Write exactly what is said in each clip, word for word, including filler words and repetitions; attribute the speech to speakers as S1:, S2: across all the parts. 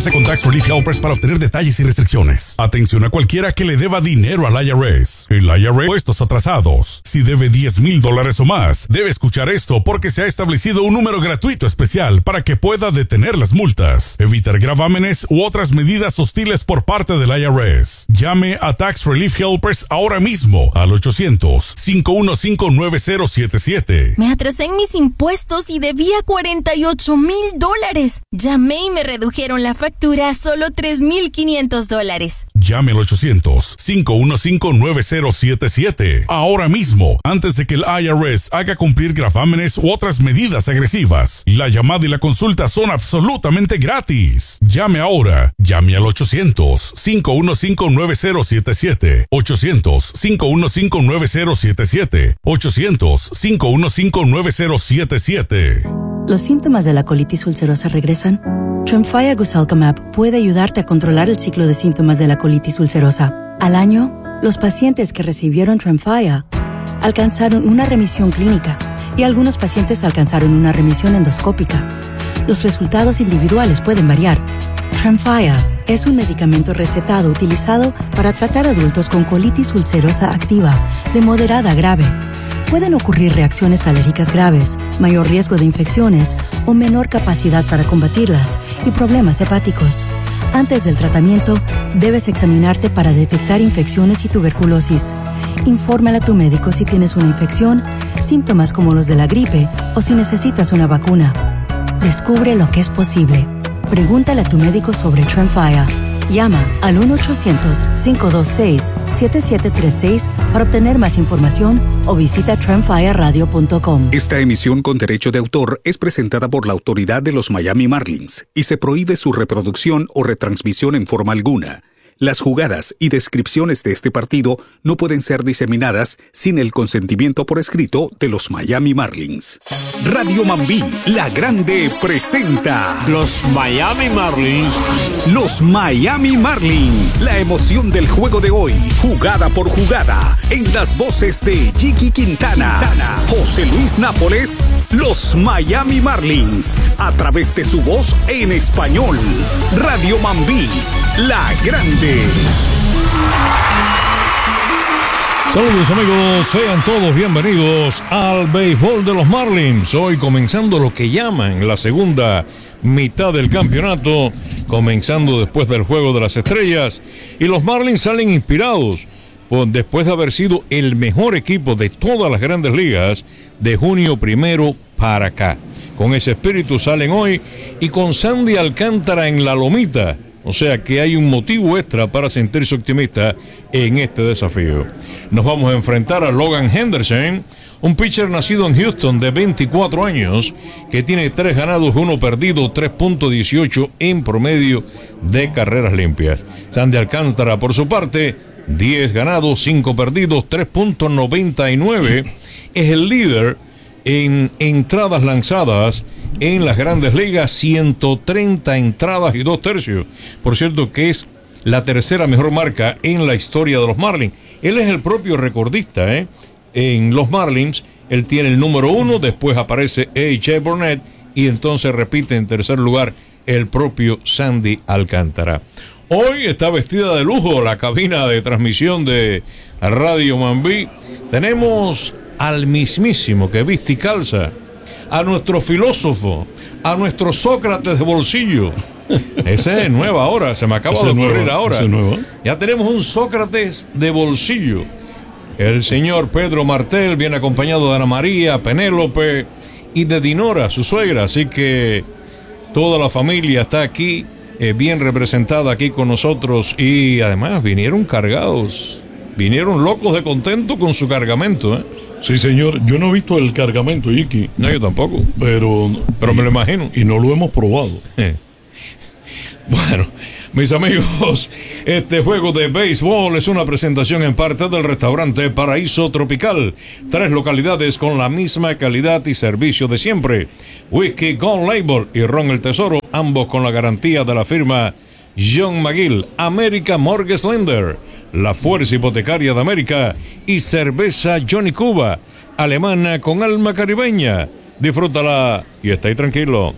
S1: Comuníquese con Tax Relief Helpers para obtener detalles y restricciones. Atención a cualquiera que le deba dinero al I R S. El I R S, puestos atrasados. Si debe diez mil dólares o más, debe escuchar esto porque se ha establecido un número gratuito especial para que pueda detener las multas, evitar gravámenes u otras medidas hostiles por parte del I R S. Llame a Tax Relief Helpers ahora mismo al ochocientos, cinco uno cinco, nueve cero siete siete.
S2: Me atrasé en mis impuestos y debía cuarenta y ocho mil dólares. Llamé y me redujeron la factura a solo tres mil quinientos dólares.
S1: Llame al ochocientos, cinco uno cinco, nueve cero siete siete ahora mismo, antes de que el I R S haga cumplir gravámenes u otras medidas agresivas. La llamada y la consulta son absolutamente gratis. Llame ahora. Llame al ochocientos, cinco uno cinco, nueve cero siete siete. ochocientos, cinco uno cinco, nueve cero siete siete. ochocientos, cinco uno cinco, nueve cero siete siete.
S3: ¿Los síntomas de la colitis ulcerosa regresan? Tremfya Guselkumab puede ayudarte a controlar el ciclo de síntomas de la colitis ulcerosa. Al año, los pacientes que recibieron Tremfya alcanzaron una remisión clínica y algunos pacientes alcanzaron una remisión endoscópica. Los resultados individuales pueden variar. Tremfya es un medicamento recetado utilizado para tratar adultos con colitis ulcerosa activa de moderada a grave. Pueden ocurrir reacciones alérgicas graves, mayor riesgo de infecciones o menor capacidad para combatirlas y problemas hepáticos. Antes del tratamiento, debes examinarte para detectar infecciones y tuberculosis. Infórmale a tu médico si tienes una infección, síntomas como los de la gripe o si necesitas una vacuna. Descubre lo que es posible. Pregúntale a tu médico sobre Tremfya. Llama al uno ochocientos, cinco dos seis, siete siete tres seis para obtener más información o visita tremfya radio punto com.
S4: Esta emisión con derecho de autor es presentada por la autoridad de los Miami Marlins y se prohíbe su reproducción o retransmisión en forma alguna. Las jugadas y descripciones de este partido no pueden ser diseminadas sin el consentimiento por escrito de los Miami Marlins. Radio Mambí, la grande, presenta
S5: los Miami Marlins.
S4: Los Miami Marlins. La emoción del juego de hoy, jugada por jugada, en las voces de Jiki Quintana, Quintana, José Luis Nápoles, los Miami Marlins, a través de su voz en español. Radio Mambí, la grande.
S6: Saludos amigos, sean todos bienvenidos al béisbol de los Marlins. Hoy comenzando lo que llaman la segunda mitad del campeonato, comenzando después del Juego de las Estrellas, y los Marlins salen inspirados pues, después de haber sido el mejor equipo de todas las grandes ligas de junio primero para acá. Con ese espíritu salen hoy y con Sandy Alcántara en la lomita. O sea que hay un motivo extra para sentirse optimista en este desafío. Nos vamos a enfrentar a Logan Henderson, un pitcher nacido en Houston de veinticuatro años, que tiene tres ganados, uno perdido, tres punto dieciocho en promedio de carreras limpias. Sandy Alcántara, por su parte, diez ganados, cinco perdidos, tres punto noventa y nueve. Es el líder en entradas lanzadas en las grandes ligas, ciento treinta entradas y dos tercios. Por cierto que es la tercera mejor marca en la historia de los Marlins. Él es el propio recordista ¿eh? en los Marlins. Él tiene el número uno, después aparece A J Burnett y entonces repite en tercer lugar el propio Sandy Alcántara. Hoy está vestida de lujo la cabina de transmisión de Radio Mambí. Tenemos al mismísimo que viste y calza, a nuestro filósofo, a nuestro Sócrates de bolsillo. Ese es nuevo ahora, se me acaba ese de ocurrir nuevo, ahora. Ya tenemos un Sócrates de bolsillo. El señor Pedro Martel viene acompañado de Ana María, Penélope y de Dinora, su suegra. Así que toda la familia está aquí, eh, bien representada aquí con nosotros. Y además vinieron cargados, vinieron locos de contento con su cargamento, ¿eh?
S7: Sí, señor. Yo no he visto el cargamento, Iki.
S6: No, yo tampoco.
S7: Pero,
S6: pero
S7: y,
S6: me lo imagino.
S7: Y no lo hemos probado.
S6: Bueno, mis amigos, este juego de béisbol es una presentación en parte del restaurante Paraíso Tropical. Tres localidades con la misma calidad y servicio de siempre. Whisky Gold Label y Ron el Tesoro, ambos con la garantía de la firma John McGill, America Mortgage Lender, la Fuerza Hipotecaria de América y cerveza Johnny Cuba, alemana con alma caribeña. Disfrútala y está ahí tranquilo.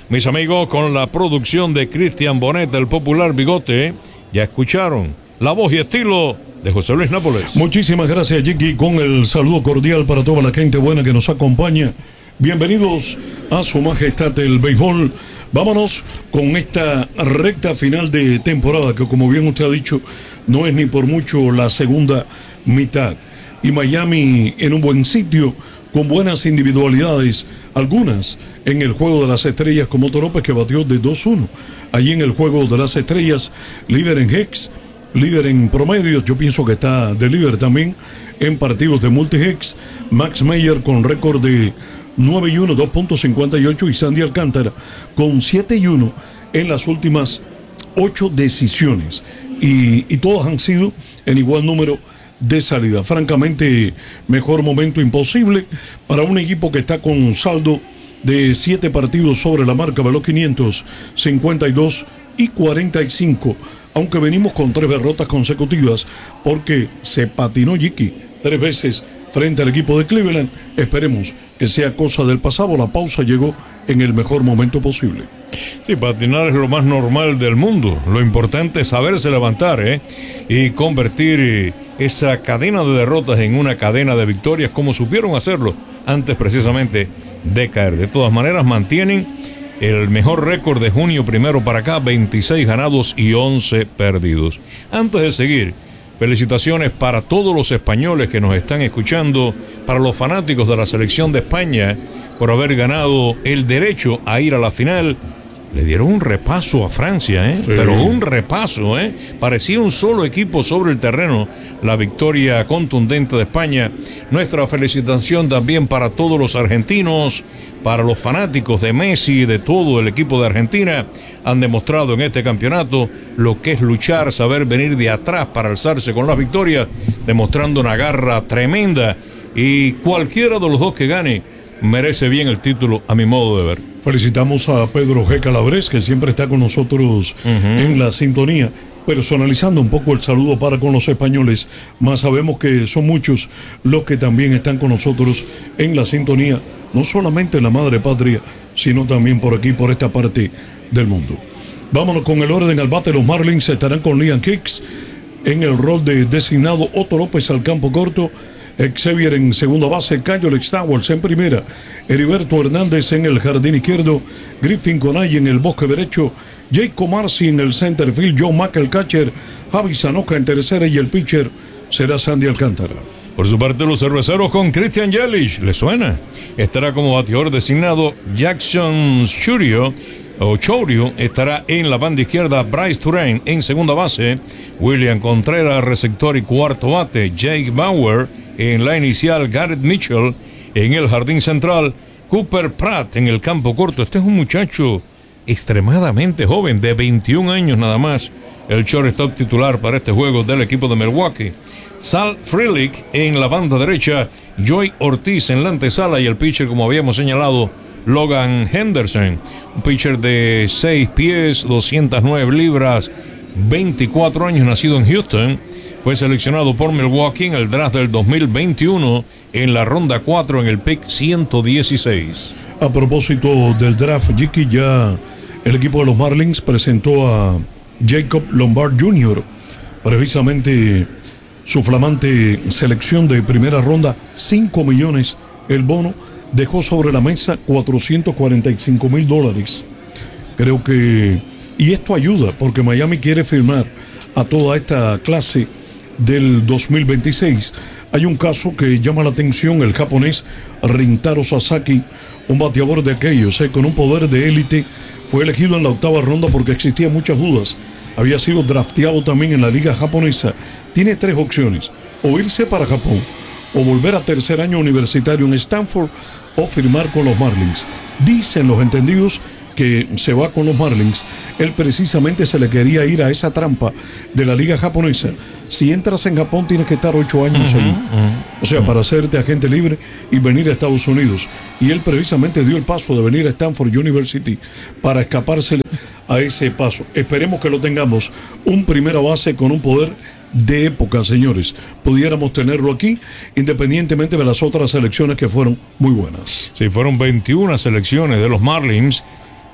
S6: mis amigos, con la producción de Cristian Bonet, el popular Bigote. Ya escucharon la voz y estilo de José Luis Nápoles.
S7: Muchísimas gracias, Jiki, con el saludo cordial para toda la gente buena que nos acompaña. Bienvenidos a Su Majestad el Béisbol. Vámonos con esta recta final de temporada, que como bien usted ha dicho, no es ni por mucho la segunda mitad. Y Miami en un buen sitio, con buenas individualidades, algunas en el Juego de las Estrellas, como Otto López, que batió de dos uno. Allí en el Juego de las Estrellas, líder en Hex, líder en promedios, yo pienso que está de líder también en partidos de multi-Hex. Max Meyer con récord de nueve y uno, dos punto cincuenta y ocho, y Sandy Alcántara con siete y uno en las últimas ocho decisiones. Y, y todas han sido en igual número de salida. Francamente, mejor momento imposible para un equipo que está con saldo de siete partidos sobre la marca de los quinientos cincuenta y dos y cuarenta y cinco, aunque venimos con tres derrotas consecutivas porque se patinó Jiki tres veces frente al equipo de Cleveland. Esperemos que sea cosa del pasado. La pausa llegó en el mejor momento posible.
S6: Sí, patinar es lo más normal del mundo. Lo importante es saberse levantar, ¿eh? Y convertir esa cadena de derrotas en una cadena de victorias, como supieron hacerlo antes precisamente de caer. De todas maneras, mantienen el mejor récord de junio primero para acá, veintiséis ganados y once perdidos. Antes de seguir, felicitaciones para todos los españoles que nos están escuchando, para los fanáticos de la selección de España, por haber ganado el derecho a ir a la final. Le dieron un repaso a Francia, ¿eh? Sí. Pero un repaso, ¿eh? Parecía un solo equipo sobre el terreno. La victoria contundente de España. Nuestra felicitación también para todos los argentinos, para los fanáticos de Messi, de todo el equipo de Argentina. Han demostrado en este campeonato lo que es luchar, saber venir de atrás para alzarse con las victorias, demostrando una garra tremenda. Y cualquiera de los dos que gane merece bien el título, a mi modo de ver.
S7: Felicitamos a Pedro G. Calabres, que siempre está con nosotros uh-huh. en la sintonía, personalizando un poco el saludo para con los españoles, más sabemos que son muchos los que también están con nosotros en la sintonía, no solamente en la madre patria, sino también por aquí, por esta parte del mundo. Vámonos con el orden al bate. Los Marlins estarán con Liam Hicks en el rol de designado, Otto López al campo corto, Xavier en segunda base, Cayo Stowers en primera, Heriberto Hernández en el jardín izquierdo, Griffin Conay en el bosque derecho, Jacob Marcy en el center field, Joe Mack el catcher, Javi Sanoca en tercera y el pitcher será Sandy Alcántara.
S6: Por su parte, los cerveceros con Christian Yelich, ¿le suena? Estará como bateador designado Jackson Chourio, o Chourio, estará en la banda izquierda, Bryce Turang en segunda base, William Contreras receptor y cuarto bate, Jake Bauer en la inicial, Garrett Mitchell en el jardín central, Cooper Pratt en el campo corto. Este es un muchacho extremadamente joven, de veintiún años nada más, el shortstop titular para este juego del equipo de Milwaukee. Sal Frelick en la banda derecha, Joey Ortiz en la antesala y el pitcher, como habíamos señalado, Logan Henderson, un pitcher de seis pies, doscientas nueve libras, veinticuatro años, nacido en Houston. Fue seleccionado por Milwaukee en el draft del dos mil veintiuno en la ronda cuatro en el pick ciento dieciséis.
S7: A propósito del draft, Jiki, ya el equipo de los Marlins presentó a Jacob Lombard junior, precisamente su flamante selección de primera ronda, cinco millones el bono, dejó sobre la mesa cuatrocientos cuarenta y cinco mil dólares. Creo que, y esto ayuda porque Miami quiere firmar a toda esta clase del dos mil veintiséis. Hay un caso que llama la atención, el japonés Rintaro Sasaki, un bateador de aquellos, eh, con un poder de élite, fue elegido en la octava ronda porque existían muchas dudas. Había sido drafteado también en la liga japonesa. Tiene tres opciones: o irse para Japón, o volver a tercer año universitario en Stanford, o firmar con los Marlins. Dicen los entendidos que se va con los Marlins. Él precisamente se le quería ir a esa trampa de la liga japonesa. Si entras en Japón tienes que estar ocho años uh-huh, allí. Uh-huh, o sea, uh-huh. para hacerte agente libre y venir a Estados Unidos. Y él precisamente dio el paso de venir a Stanford University para escaparse a ese paso. Esperemos que lo tengamos. Un primera base con un poder de época, señores. Pudiéramos tenerlo aquí, independientemente de las otras selecciones que fueron muy buenas.
S6: Sí, fueron veintiuna selecciones de los Marlins.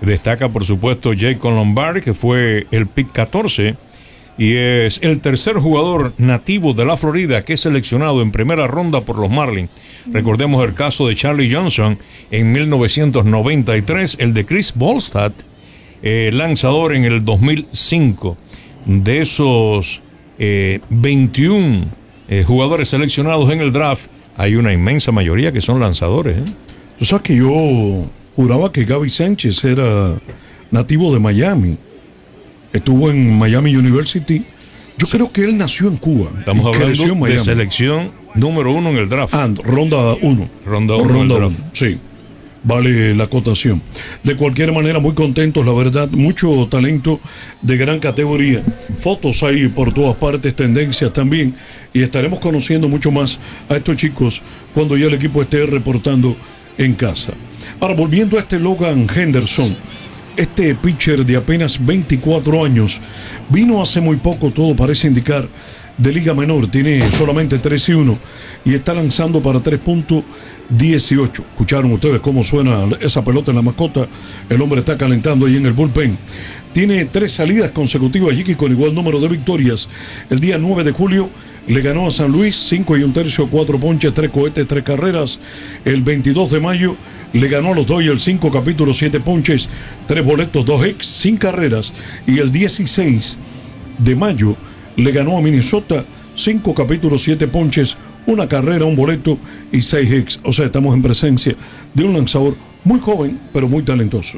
S6: Destaca, por supuesto, Jacob Lombard, que fue el pick catorce y es el tercer jugador nativo de la Florida que es seleccionado en primera ronda por los Marlins. Recordemos el caso de Charlie Johnson en mil novecientos noventa y tres, el de Chris Volstad, eh, lanzador en el dos mil cinco. De esos eh, veintiún eh, jugadores seleccionados en el draft, hay una inmensa mayoría que son lanzadores. ¿eh?
S7: Tú sabes que yo juraba que Gaby Sánchez era nativo de Miami. Estuvo en Miami University. Yo creo que él nació en Cuba.
S6: Estamos hablando de selección número uno en el draft.
S7: Ah, ronda uno.
S6: Ronda uno.
S7: Ronda uno, sí. Vale la acotación. De cualquier manera, muy contentos, la verdad. Mucho talento de gran categoría. Fotos ahí por todas partes, tendencias también. Y estaremos conociendo mucho más a estos chicos cuando ya el equipo esté reportando en casa. Ahora, volviendo a este Logan Henderson. Este pitcher de apenas veinticuatro años vino hace muy poco, todo parece indicar, de Liga Menor. Tiene solamente tres y uno y está lanzando para tres punto dieciocho. Escucharon ustedes cómo suena esa pelota en la mascota. El hombre está calentando ahí en el bullpen. Tiene tres salidas consecutivas, Jiki, con igual número de victorias. El día nueve de julio le ganó a San Luis, cinco y un tercio, cuatro ponches, tres cohetes, tres carreras. El veintidós de mayo le ganó a los Dodgers, cinco capítulos, siete ponches, tres boletos, dos hits, sin carreras. Y el dieciséis de mayo le ganó a Minnesota, cinco capítulos, siete ponches, una carrera, un boleto y seis hits. O sea, estamos en presencia de un lanzador muy joven, pero muy talentoso.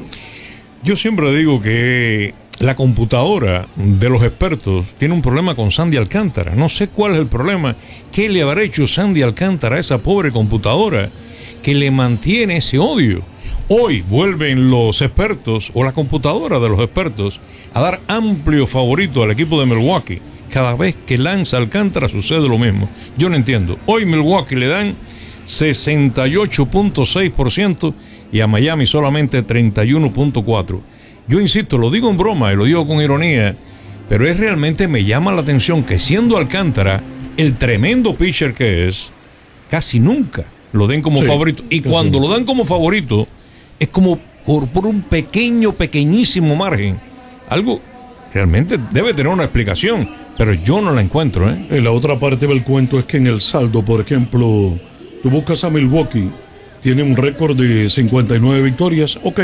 S6: Yo siempre digo que la computadora de los expertos tiene un problema con Sandy Alcántara. No sé cuál es el problema. ¿Qué le habrá hecho Sandy Alcántara a esa pobre computadora que le mantiene ese odio? Hoy vuelven los expertos, o la computadora de los expertos, a dar amplio favorito al equipo de Milwaukee. Cada vez que lanza Alcántara sucede lo mismo. Yo no entiendo. Hoy Milwaukee le dan sesenta y ocho punto seis por ciento y a Miami solamente treinta y uno punto cuatro por ciento. Yo insisto, lo digo en broma y lo digo con ironía, pero es realmente me llama la atención que siendo Alcántara el tremendo pitcher que es, casi nunca lo den como sí, favorito. Y cuando sí. lo dan como favorito, es como por, por un pequeño, pequeñísimo margen. Algo realmente debe tener una explicación, pero yo no la encuentro. ¿eh?
S7: La otra parte del cuento es que en el saldo, por ejemplo, tú buscas a Milwaukee, tiene un récord de cincuenta y nueve victorias, ok.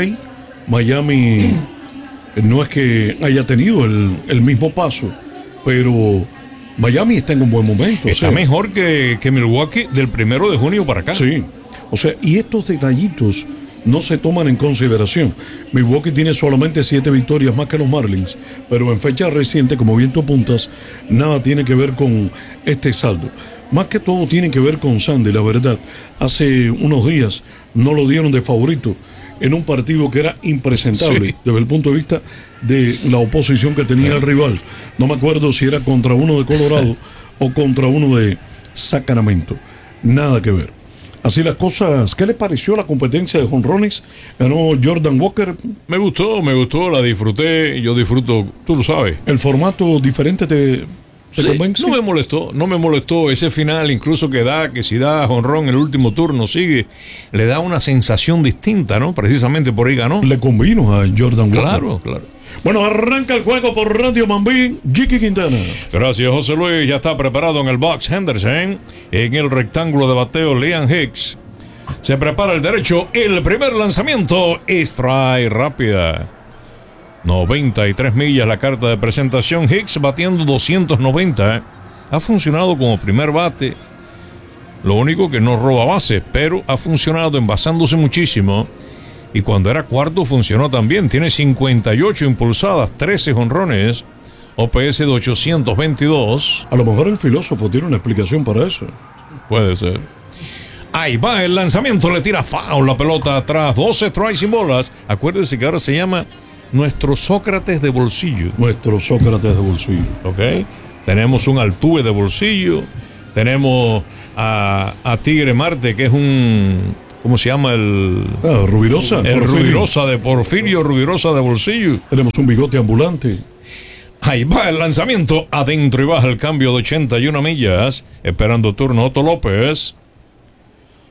S7: Miami no es que haya tenido el, el mismo paso, pero Miami está en un buen momento.
S6: Está o sea, mejor que, que Milwaukee del primero de junio para acá.
S7: Sí, o sea, y estos detallitos no se toman en consideración. Milwaukee tiene solamente siete victorias más que los Marlins, pero en fecha reciente, como bien tú apuntas, nada tiene que ver con este saldo. Más que todo tiene que ver con Sandy, la verdad. Hace unos días no lo dieron de favorito en un partido que era impresentable sí. desde el punto de vista de la oposición que tenía el rival. No me acuerdo si era contra uno de Colorado o contra uno de Sacramento. Nada que ver. Así las cosas. ¿Qué le pareció la competencia de jonrones? Ganó Jordan Walker.
S6: Me gustó, me gustó, la disfruté. Yo disfruto, tú lo sabes.
S7: El formato diferente te...
S6: Sí, no me molestó, no me molestó ese final incluso que da, que si da jonrón en el último turno sigue, le da una sensación distinta, ¿no? Precisamente por ahí ganó.
S7: Le convino a Jordan Walker.
S6: Claro, claro.
S7: Bueno, arranca el juego por Radio Mambí, Jiki Quintana.
S6: Gracias, José Luis. Ya está preparado en el box Henderson. En el rectángulo de bateo, Liam Hicks. Se prepara el derecho. El primer lanzamiento. Strike rápida. noventa y tres millas la carta de presentación. Hicks batiendo doscientos noventa. Ha funcionado como primer bate. Lo único que no roba base, pero ha funcionado envasándose muchísimo. Y cuando era cuarto funcionó también. Tiene cincuenta y ocho impulsadas, trece jonrones, O P S de ochocientos veintidós.
S7: A lo mejor el filósofo tiene una explicación para eso.
S6: Puede ser. Ahí va el lanzamiento, le tira foul la pelota atrás. doce strikes sin bolas. Acuérdense que ahora se llama nuestro Sócrates de bolsillo.
S7: Nuestro Sócrates de bolsillo.
S6: Ok. Tenemos un Altuve de bolsillo. Tenemos a, a Tigre Marte, que es un... ¿Cómo se llama el...?
S7: Ah, Rubirosa.
S6: El
S7: Porfirio.
S6: Rubirosa de Porfirio, Rubirosa de bolsillo.
S7: Tenemos un bigote ambulante.
S6: Ahí va el lanzamiento. Adentro y baja el cambio de ochenta y una millas. Esperando turno Otto López.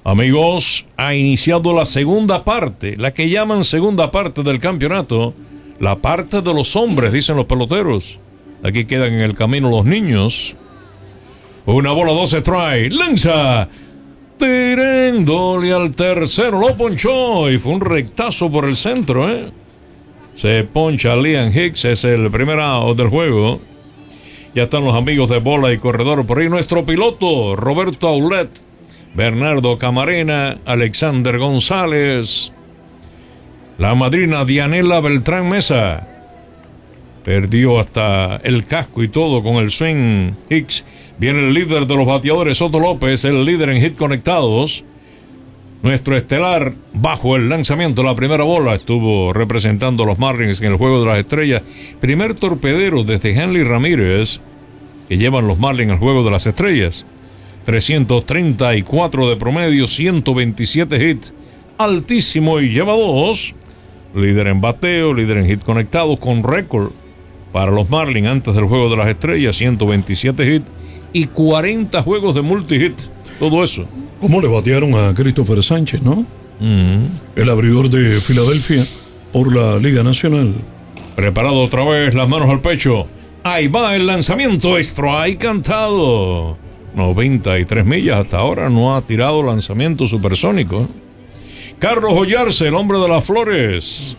S6: Amigos, ha iniciado la segunda parte, la que llaman segunda parte del campeonato, la parte de los hombres, dicen los peloteros. Aquí quedan en el camino los niños. Una bola, dos strike, lanza, tirándole al tercero, lo ponchó y fue un rectazo por el centro, ¿eh? Se poncha Liam Hicks, es el primer out del juego. Ya están los amigos de bola y corredor por ahí. Nuestro piloto, Roberto Aulet, Bernardo Camarena, Alexander González, la madrina Dianela Beltrán Mesa. Perdió hasta el casco y todo con el swing Hicks. Viene el líder de los bateadores, Soto López, el líder en hit conectados. Nuestro estelar, bajo el lanzamiento, la primera bola, estuvo representando a los Marlins en el Juego de las Estrellas. Primer torpedero desde Henley Ramírez, que llevan los Marlins al Juego de las Estrellas. trescientos treinta y cuatro de promedio, ciento veintisiete hits, altísimo y lleva dos. Líder en bateo, líder en hit conectado, con récord para los Marlins antes del Juego de las Estrellas, ciento veintisiete hits y cuarenta juegos de multi-hit. Todo eso.
S7: ¿Cómo le batearon a Christopher Sánchez, no?
S6: Mm.
S7: El abridor de Filadelfia por la Liga Nacional.
S6: Preparado otra vez, las manos al pecho. Ahí va el lanzamiento, strike cantado. noventa y tres millas hasta ahora, no ha tirado lanzamiento supersónico. Carlos Ollarse, el hombre de las flores.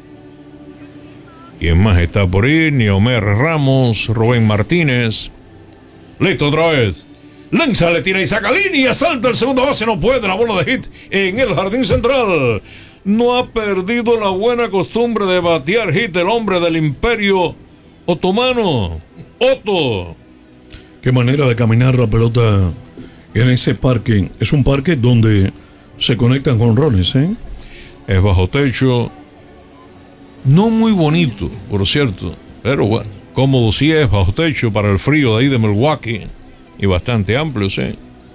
S6: ¿Quién más está por ahí? Niomer Ramos, Rubén Martínez. Listo otra vez. Lanza, le tira y saca línea, salta el segundo base, no puede, la bola de hit en el jardín central. No ha perdido la buena costumbre de batear hit el hombre del imperio otomano, Otto.
S7: Qué manera de caminar la pelota en ese parque. Es un parque donde se conectan con jonrones, ¿eh?
S6: Es bajo techo, no muy bonito, por cierto, pero bueno, cómodo sí es, bajo techo para el frío de ahí de Milwaukee. Y bastante amplio, ¿sí?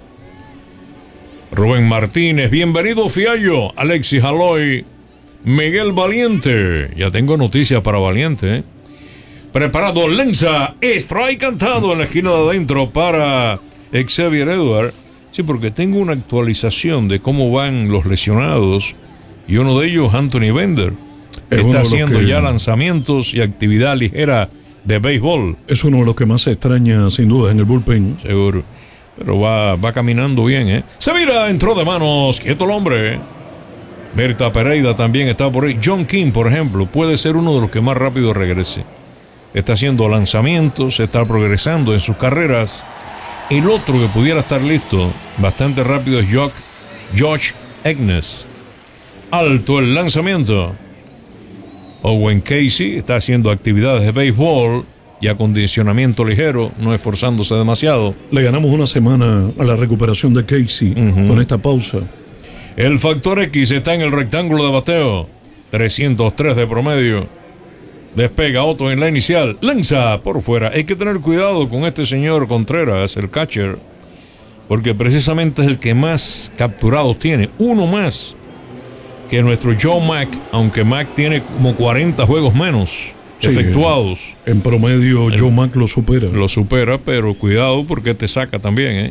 S6: Rubén Martínez, bienvenido Fiallo, Alexis Aloy, Miguel Valiente. Ya tengo noticias para Valiente, ¿eh? Preparado, lanza, strike cantado en la esquina de adentro para Xavier Edward. Sí, porque tengo una actualización de cómo van los lesionados. Y uno de ellos, Anthony Bender, está haciendo que... ya lanzamientos y actividad ligera de béisbol.
S7: Es uno de los que más se extraña, sin duda, en el bullpen.
S6: Seguro. Pero va, va caminando bien, ¿eh? Se mira, entró de manos, quieto el hombre. Berta Pereira también está por ahí. John King, por ejemplo, puede ser uno de los que más rápido regrese. Está haciendo lanzamientos, está progresando en sus carreras. El otro que pudiera estar listo bastante rápido es Josh, Josh Egnes. Alto el lanzamiento. Owen Casey está haciendo actividades de béisbol y acondicionamiento ligero, no esforzándose demasiado.
S7: Le ganamos una semana a la recuperación de Casey uh-huh. con esta pausa.
S6: El factor X está en el rectángulo de bateo, trescientos tres de promedio. Despega Otto en la inicial, lanza por fuera. Hay que tener cuidado con este señor Contreras, el catcher, porque precisamente es el que más capturados tiene, uno más que nuestro Joe Mack, aunque Mack tiene como cuarenta juegos menos sí, efectuados.
S7: En promedio el, Joe Mack lo supera.
S6: Lo supera, pero cuidado porque te saca también, ¿eh?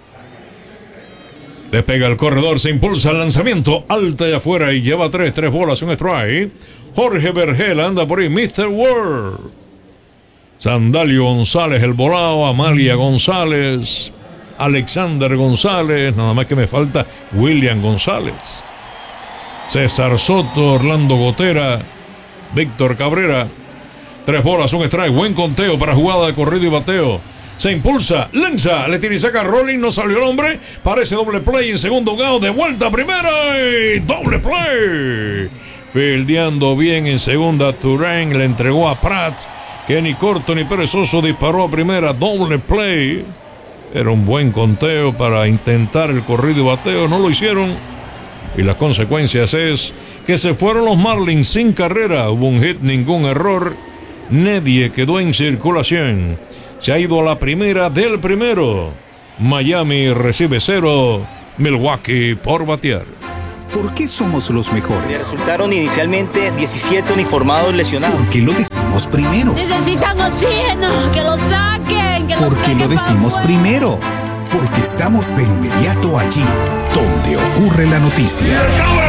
S6: Despega el corredor, se impulsa el lanzamiento, alta y afuera y lleva tres, tres bolas, un strike. Jorge Vergel anda por ahí, mister World. Sandalio González, el volado, Amalia González, Alexander González, nada más que me falta William González. César Soto, Orlando Gotera, Víctor Cabrera. Tres bolas, un strike, buen conteo para jugada de corrido y bateo. Se impulsa, lanza, le tira y saca Rolling, no salió el hombre. Parece doble play en segundo out, de vuelta a primera y doble play. Fildeando bien en segunda, Turán le entregó a Pratt, que ni corto ni perezoso disparó a primera, doble play. Era un buen conteo para intentar el corrido y bateo, no lo hicieron. Y las consecuencias es que se fueron los Marlins sin carrera. Hubo un hit, ningún error. Nadie quedó en circulación. Se ha ido a la primera del primero. Miami recibe cero. Milwaukee por batear.
S4: ¿Por qué somos los mejores?
S8: Resultaron inicialmente diecisiete uniformados lesionados.
S4: ¿Por qué lo decimos primero?
S2: Necesitan oxígeno, que lo saquen, que lo
S4: ¿Por qué lo decimos primero? porque estamos de inmediato allí, donde ocurre la noticia.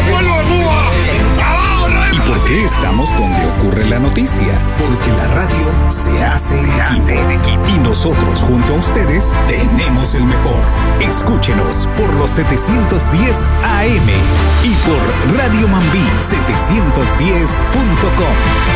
S4: ¿Y por qué estamos donde ocurre la noticia? Porque la radio se hace en equipo. Y nosotros, junto a ustedes, tenemos el mejor. Escúchenos por los setecientos diez A M y por Radio Mambí setecientos diez punto com.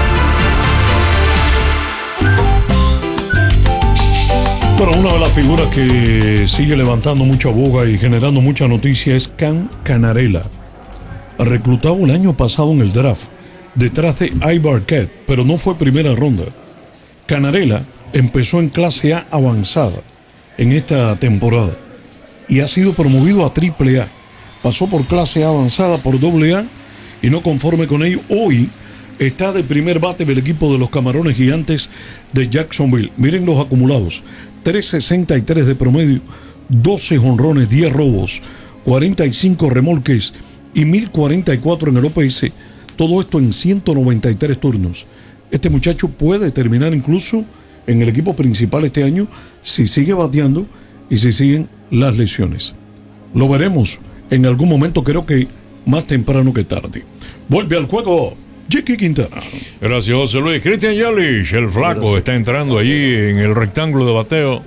S7: Bueno, una de las figuras que sigue levantando mucha boga y generando mucha noticia es Can Canarella, reclutado el año pasado en el draft, detrás de Ivar Cat, pero no fue primera ronda. Canarella empezó en clase A avanzada en esta temporada y ha sido promovido a triple A. Pasó por clase A avanzada, por doble A, y no conforme con ello, hoy está de primer bate del equipo de los Camarones Gigantes de Jacksonville. Miren los acumulados: tres sesenta y tres de promedio, doce jonrones, diez robos, cuarenta y cinco remolques y mil cuarenta y cuatro en el O P S. Todo esto en ciento noventa y tres turnos. Este muchacho puede terminar incluso en el equipo principal este año si sigue bateando y si siguen las lesiones. Lo veremos en algún momento, creo que más temprano que tarde. Vuelve al juego Jackie Quintana.
S6: Gracias, José Luis. Christian Yelich, el flaco, Gracias. Está entrando allí en el rectángulo de bateo.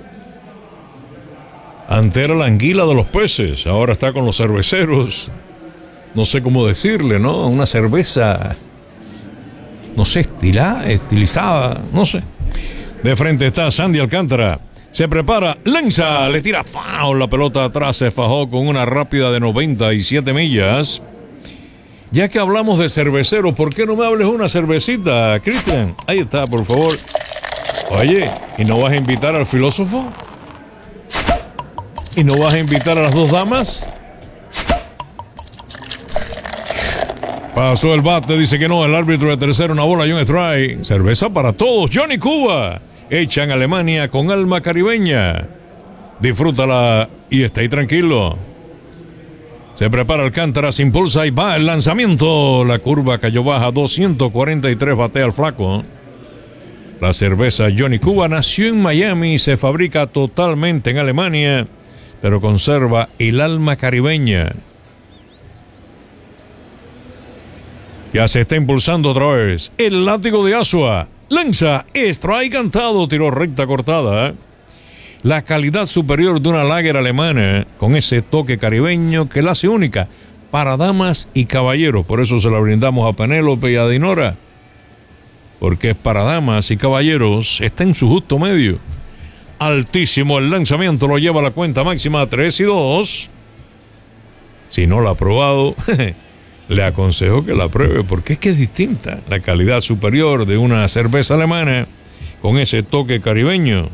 S6: Antes era la anguila de los peces, ahora está con los cerveceros. No sé cómo decirle, ¿no? Una cerveza, no sé, estilada, estilizada, no sé. De frente está Sandy Alcántara. Se prepara, lanza, le tira foul, la pelota atrás, se fajó con una rápida de noventa y siete millas. Ya que hablamos de cerveceros, ¿por qué no me hables una cervecita, Cristian? Ahí está, por favor. Oye, ¿y no vas a invitar al filósofo? ¿Y no vas a invitar a las dos damas? Pasó el bate, dice que no, el árbitro de tercera, una bola y un strike. Cerveza para todos, Johnny Cuba. Hecha en Alemania con alma caribeña. Disfrútala y está ahí tranquilo. Se prepara Alcántara, se impulsa y va el lanzamiento. La curva cayó baja, doscientos cuarenta y tres batea al flaco. La cerveza Johnny Cuba nació en Miami y se fabrica totalmente en Alemania, pero conserva el alma caribeña. Ya se está impulsando otra vez. El látigo de Asua. Lanza, strike cantado, tiró recta cortada. La calidad superior de una lager alemana, con ese toque caribeño que la hace única para damas y caballeros. Por eso se la brindamos a Penélope y a Dinora, porque es para damas y caballeros, está en su justo medio. Altísimo el lanzamiento, lo lleva a la cuenta máxima tres y dos. Si no la ha probado, le aconsejo que la pruebe, porque es que es distinta la calidad superior de una cerveza alemana con ese toque caribeño.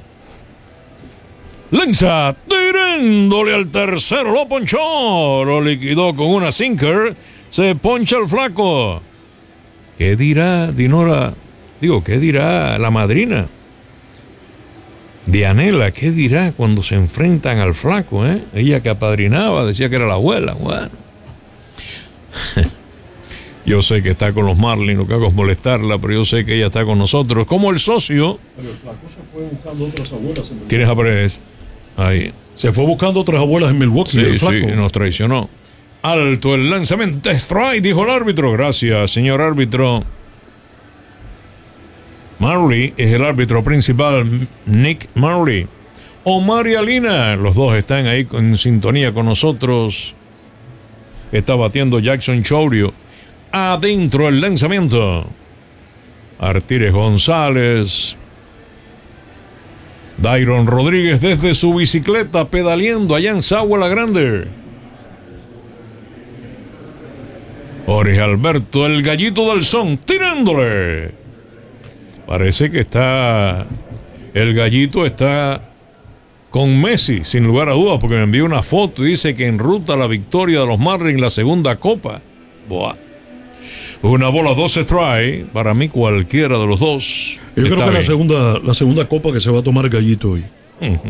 S6: Lanza, tirándole al tercero, lo ponchó, lo liquidó con una sinker, se poncha el flaco. ¿Qué dirá Dinora? Digo, ¿qué dirá la madrina? Dianela, ¿qué dirá cuando se enfrentan al flaco, eh? Ella que apadrinaba, decía que era la abuela, bueno. Yo sé que está con los Marlins, lo que hago es molestarla, pero yo sé que ella está con nosotros, como el socio.
S7: Pero el flaco se fue buscando otras abuelas en
S6: ¿Tienes a Pérez? Ahí.
S7: Se fue buscando otras abuelas en Milwaukee.
S6: Sí,
S7: el flaco.
S6: sí, nos traicionó. Alto el lanzamiento, strike, dijo el árbitro. Gracias, señor árbitro. Marley es el árbitro principal, Nick Marley. Omar y Alina, los dos están ahí en sintonía con nosotros. Está batiendo Jackson Chourio. Adentro el lanzamiento. Artires González. Dairon Rodríguez desde su bicicleta pedaleando allá en Sagua la Grande. Jorge Alberto, el gallito del son, tirándole. Parece que está... El gallito está con Messi, sin lugar a dudas, porque me envió una foto y dice que en ruta a la victoria de los Marlins, la segunda copa. Boa. Una bola, dos strike. Para mí cualquiera de los dos.
S7: Yo creo que bien. la segunda, la segunda copa que se va a tomar el gallito hoy.
S6: Uh-huh.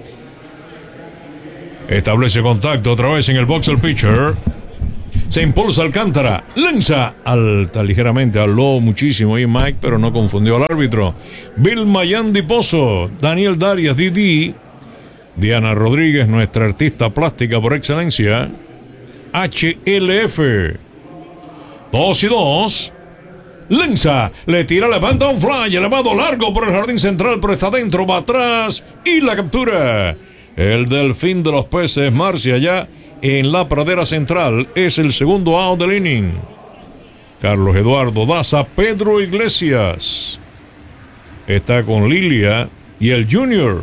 S6: Establece contacto otra vez en el box el pitcher. Se impulsa Alcántara. Lanza alta ligeramente. Habló muchísimo ahí Mike, pero no confundió al árbitro. Bill Mayandi Pozo. Daniel Darias, Didi. Diana Rodríguez, nuestra artista plástica por excelencia. H L F. Dos y dos. Lanza, le tira, levanta un fly, elevado largo por el jardín central, pero está dentro, va atrás y la captura. El delfín de los peces marcha allá en la pradera central. Es el segundo out del inning. Carlos Eduardo Daza, Pedro Iglesias. Está con Lilia y el Junior.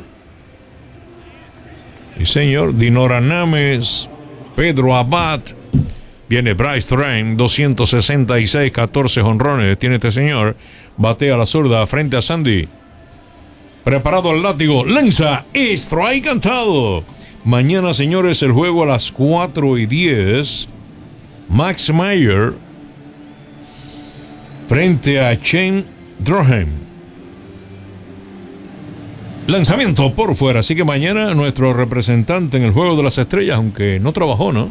S6: Sí, señor. Dinora Names, Pedro Abad. Viene Bryce Train, doscientos sesenta y seis, catorce jonrones tiene este señor. Batea a la zurda frente a Sandy. Preparado al látigo, lanza, strike cantado. Mañana, señores, el juego a las cuatro y diez. Max Meyer frente a Shane Drohem. Lanzamiento por fuera, así que mañana nuestro representante en el Juego de las Estrellas, aunque no trabajó, ¿no?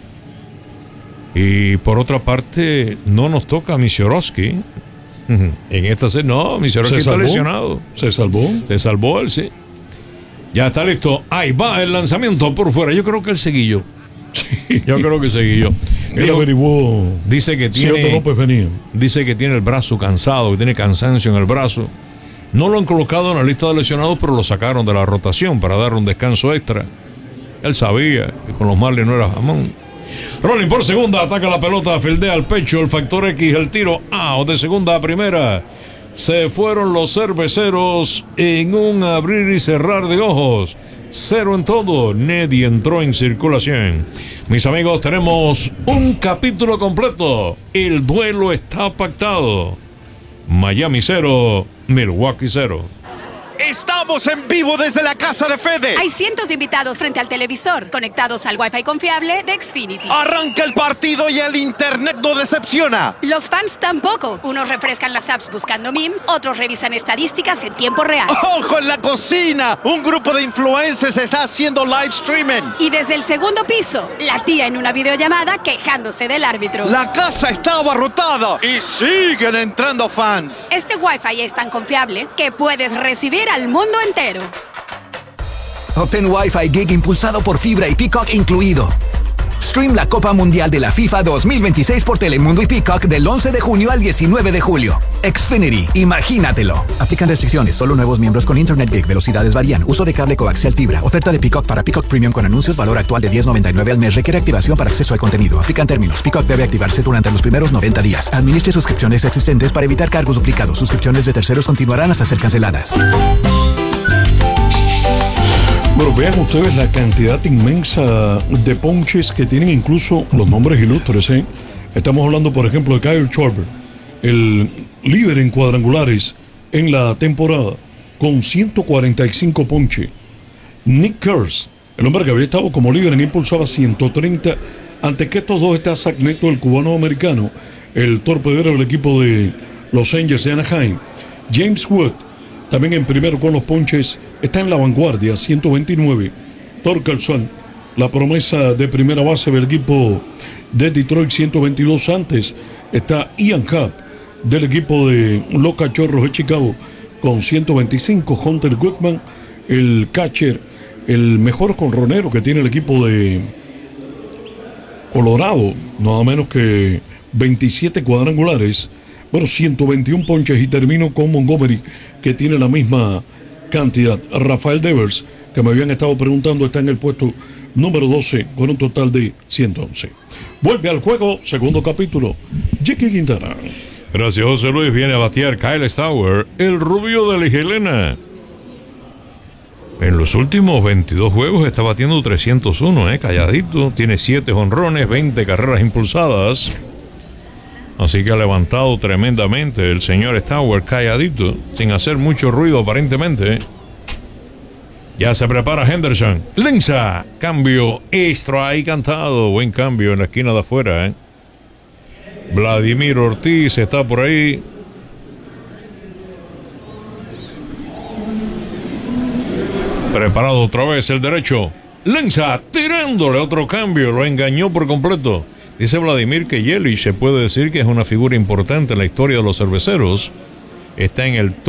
S6: Y por otra parte, no nos toca a Misiorowski. En esta serie, no, Misiorowski está lesionado.
S7: ¿Se salvó?
S6: Se salvó él, sí. Ya está listo. Ahí va el lanzamiento por fuera. Yo creo que él seguillo. Sí. Yo creo que seguillo.
S7: Él averiguó.
S6: Dice que tiene.
S7: Si Otto López venía.
S6: Dice que tiene el brazo cansado, que tiene cansancio en el brazo. No lo han colocado en la lista de lesionados, pero lo sacaron de la rotación para darle un descanso extra. Él sabía que con los Marlins no era jamón. Rolling por segunda, ataca la pelota, fildea al pecho, el factor X, el tiro out de segunda a primera. Se fueron los cerveceros en un abrir y cerrar de ojos. Cero en todo, Neddy entró en circulación. Mis amigos, tenemos un capítulo completo. El duelo está pactado. Miami cero, Milwaukee cero.
S9: Estamos en vivo desde la casa de Fede.
S10: Hay cientos de invitados frente al televisor, conectados al Wi-Fi confiable de Xfinity.
S9: Arranca el partido y el internet no decepciona.
S10: Los fans tampoco. Unos refrescan las apps buscando memes, otros revisan estadísticas en tiempo real.
S9: ¡Ojo en la cocina! Un grupo de influencers está haciendo live streaming.
S10: Y desde el segundo piso, la tía en una videollamada quejándose del árbitro.
S9: La casa está abarrotada y siguen entrando fans.
S10: Este Wi-Fi es tan confiable que puedes recibir al mundo entero.
S11: Obtén Wi-Fi Gig impulsado por fibra y Peacock incluido. Stream la Copa Mundial de la FIFA dos mil veintiséis por Telemundo y Peacock del once de junio al diecinueve de julio. Xfinity, imagínatelo. Aplican restricciones, solo nuevos miembros con Internet Gig, velocidades varían, uso de cable coaxial fibra, oferta de Peacock para Peacock Premium con anuncios, valor actual de diez noventa y nueve al mes, requiere activación para acceso al contenido. Aplican términos, Peacock debe activarse durante los primeros noventa días. Administre suscripciones existentes para evitar cargos duplicados. Suscripciones de terceros continuarán hasta ser canceladas.
S7: Bueno, vean ustedes la cantidad inmensa de ponches que tienen incluso los nombres ilustres, ¿eh? Estamos hablando, por ejemplo, de Kyle Schwarber, el líder en cuadrangulares en la temporada, con ciento cuarenta y cinco ponches. Nick Kurz, el hombre que había estado como líder en impulsaba ciento treinta. Ante que estos dos está Zach Neto, el cubano-americano, el torpedero del equipo de Los Angels de Anaheim. James Wood, también en primero con los ponches, está en la vanguardia, ciento veintinueve. Torkelson, la promesa de primera base del equipo de Detroit, ciento veintidós. Antes está Ian Happ del equipo de los Cachorros de Chicago con ciento veinticinco. Hunter Goodman, el catcher, el mejor jonronero que tiene el equipo de Colorado, nada menos que veintisiete cuadrangulares. Bueno, ciento veintiún ponches. Y termino con Montgomery, que tiene la misma cantidad. Rafael Devers, que me habían estado preguntando, está en el puesto número doce con un total de ciento once. Vuelve al juego, segundo capítulo, Jackie Quintana.
S6: Gracias, José Luis. Viene a batear Kyle Stauer, el rubio de la Higelena. En los últimos veintidós juegos está batiendo trescientos uno, eh, calladito. Tiene siete jonrones, veinte carreras impulsadas. Así que ha levantado tremendamente el señor Stauer, calladito, sin hacer mucho ruido aparentemente. Ya se prepara Henderson. Lanza, cambio, strike cantado. Buen cambio en la esquina de afuera, ¿eh? Vladimir Ortiz está por ahí. Preparado otra vez el derecho. Lanza, tirándole otro cambio. Lo engañó por completo. Dice Vladimir que Yelich se puede decir que es una figura importante en la historia de los cerveceros. Está en el top